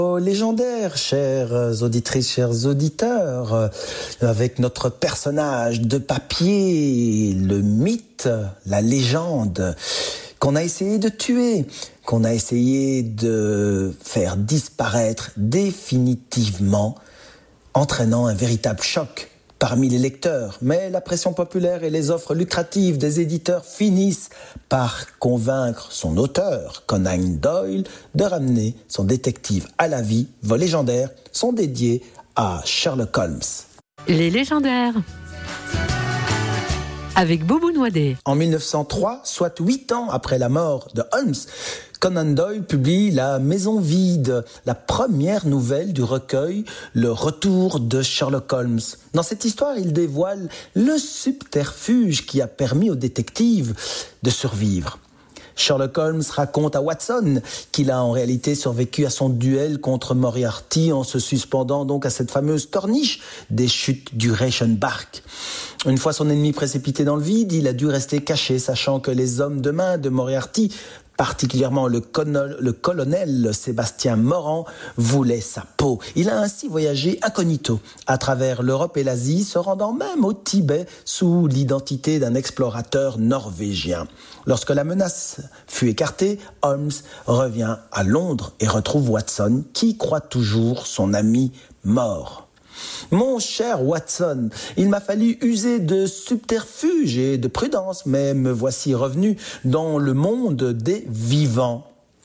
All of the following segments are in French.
Légendaire, chères auditrices, chers auditeurs, avec notre personnage de papier, le mythe, la légende, qu'on a essayé de tuer, qu'on a essayé de faire disparaître définitivement, entraînant un véritable choc parmi les lecteurs. Mais la pression populaire et les offres lucratives des éditeurs finissent par convaincre son auteur, Conan Doyle, de ramener son détective à la vie. Vos légendaires sont dédiés à Sherlock Holmes. Les légendaires avec Boubou Noadet. En 1903, soit 8 ans après la mort de Holmes, Conan Doyle publie La Maison Vide, la première nouvelle du recueil Le Retour de Sherlock Holmes. Dans cette histoire, il dévoile le subterfuge qui a permis au détective de survivre. Sherlock Holmes raconte à Watson qu'il a en réalité survécu à son duel contre Moriarty en se suspendant donc à cette fameuse corniche des chutes du Reichenbach. Une fois son ennemi précipité dans le vide, il a dû rester caché, sachant que les hommes de main de Moriarty, particulièrement le colonel Sébastien Morand, voulait sa peau. Il a ainsi voyagé incognito à travers l'Europe et l'Asie, se rendant même au Tibet sous l'identité d'un explorateur norvégien. Lorsque la menace fut écartée, Holmes revient à Londres et retrouve Watson, qui croit toujours son ami mort. Mon cher Watson, il m'a fallu user de subterfuge et de prudence, mais me voici revenu dans le monde des vivants.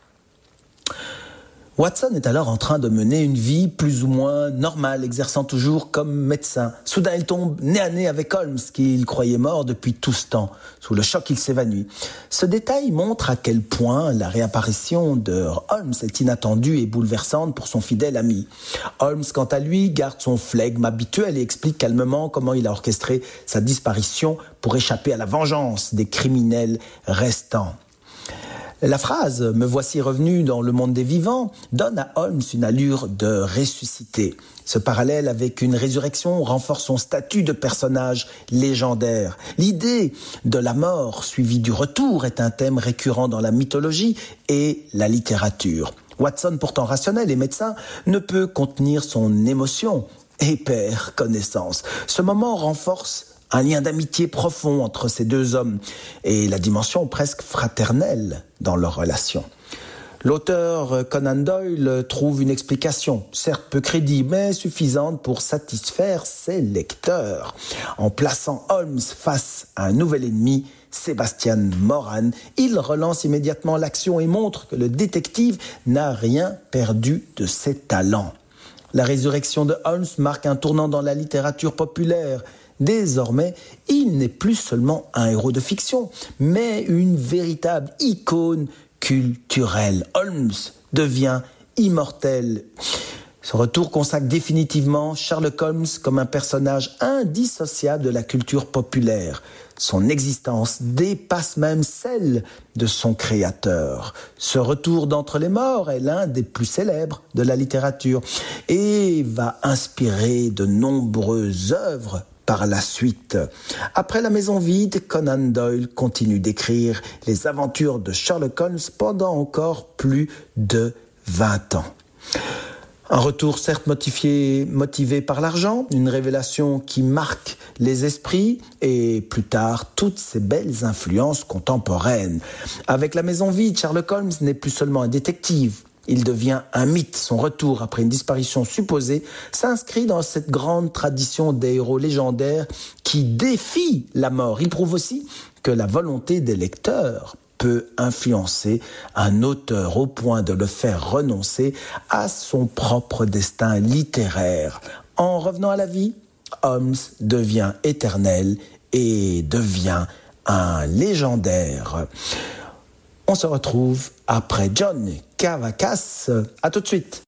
Watson est alors en train de mener une vie plus ou moins normale, exerçant toujours comme médecin. Soudain, il tombe nez à nez avec Holmes, qu'il croyait mort depuis tout ce temps. Sous le choc, il s'évanouit. Ce détail montre à quel point la réapparition de Holmes est inattendue et bouleversante pour son fidèle ami. Holmes, quant à lui, garde son flegme habituel et explique calmement comment il a orchestré sa disparition pour échapper à la vengeance des criminels restants. La phrase « Me voici revenu dans le monde des vivants » donne à Holmes une allure de ressuscité. Ce parallèle avec une résurrection renforce son statut de personnage légendaire. L'idée de la mort suivie du retour est un thème récurrent dans la mythologie et la littérature. Watson, pourtant rationnel et médecin, ne peut contenir son émotion et perd connaissance. Ce moment renforce un lien d'amitié profond entre ces deux hommes et la dimension presque fraternelle dans leur relation. L'auteur Conan Doyle trouve une explication, certes peu crédible, mais suffisante pour satisfaire ses lecteurs. En plaçant Holmes face à un nouvel ennemi, Sébastien Morand, il relance immédiatement l'action et montre que le détective n'a rien perdu de ses talents. La résurrection de Holmes marque un tournant dans la littérature populaire. Désormais, il n'est plus seulement un héros de fiction, mais une véritable icône culturelle. Holmes devient immortel. Ce retour consacre définitivement Sherlock Holmes comme un personnage indissociable de la culture populaire. Son existence dépasse même celle de son créateur. Ce retour d'entre les morts est l'un des plus célèbres de la littérature et va inspirer de nombreuses œuvres par la suite. Après La Maison Vide, Conan Doyle continue d'écrire les aventures de Sherlock Holmes pendant encore plus de 20 ans. Un retour certes motivé par l'argent, une révélation qui marque les esprits et plus tard toutes ces belles influences contemporaines. Avec La Maison Vide, Sherlock Holmes n'est plus seulement un détective. Il devient un mythe. Son retour après une disparition supposée s'inscrit dans cette grande tradition des héros légendaires qui défient la mort. Il prouve aussi que la volonté des lecteurs peut influencer un auteur au point de le faire renoncer à son propre destin littéraire. En revenant à la vie, Holmes devient éternel et devient un légendaire. On se retrouve après John Cavacas. À tout de suite.